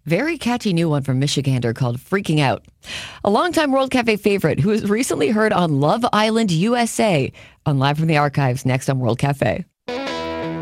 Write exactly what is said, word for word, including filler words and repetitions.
Very catchy new one from Michigander called Freaking Out. A longtime World Cafe favorite who was recently heard on Love Island U S A on Live from the Archives next on World Cafe.